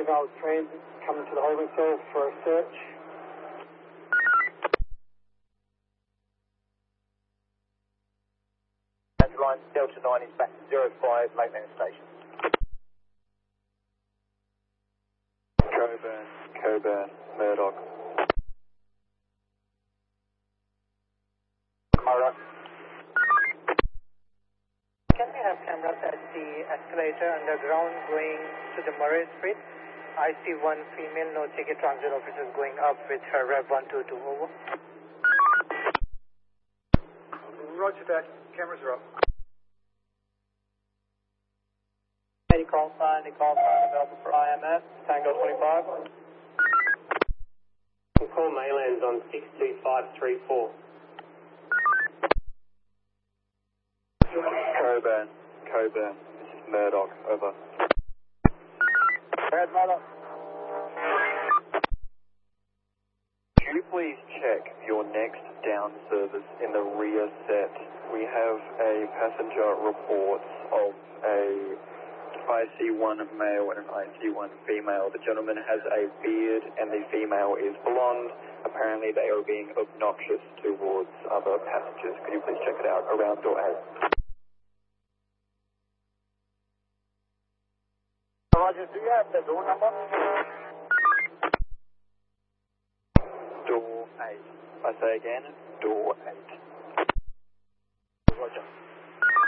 Juvenile Transit coming to the holding cell for a search. Line Delta 9 is back to 05 Lake Manor Station. Coburn, Murdoch. Murdoch. Can we have cameras at the escalator underground going to the Murray Street? I see one female no ticket transit officer going up with her Rev 122, over. Roger that, cameras are up. Call sign available for IMS, Tango 25. Call mainlands on 62534. Coburn, this is Murdoch, over. Red Murdoch. Could you please check your next down service in the rear set? We have a passenger report of a IC1 male and an IC1 female. The gentleman has a beard and the female is blonde. Apparently they are being obnoxious towards other passengers. Could you please check it out around door 8? Roger, do you have the door number? Door 8. I say again, door 8. Roger.